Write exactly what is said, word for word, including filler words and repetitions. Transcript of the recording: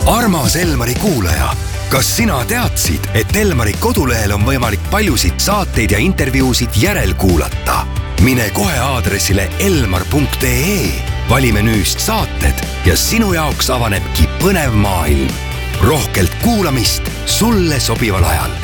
armas Elmari kuulaja, kas sina teadsid, et Elmari kodulehel on võimalik paljusid saateid ja intervjuusid järelkuulata? Mine kohe aadressile elmar punkt ee, vali menüüst saated ja sinu jaoks avanebki põnev maailm. Rohkelt kuulamist sulle sobival ajal.